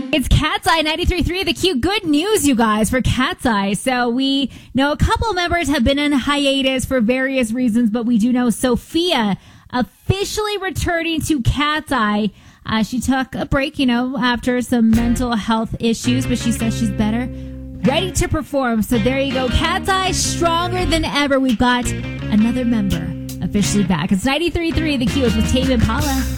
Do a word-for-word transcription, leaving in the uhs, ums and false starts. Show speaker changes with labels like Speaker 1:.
Speaker 1: It's Cat's Eye ninety-three point three, the Q. Good news, you guys, for Cat's Eye. So we know a couple members have been in hiatus for various reasons, but we do know Sophia officially returning to Cat's Eye. Uh, she took a break, you know, after some mental health issues, but she says she's better, ready to perform. So there you go. Cat's Eye stronger than ever. We've got another member officially back. It's ninety-three point three, the Q. It's with Tame Impala.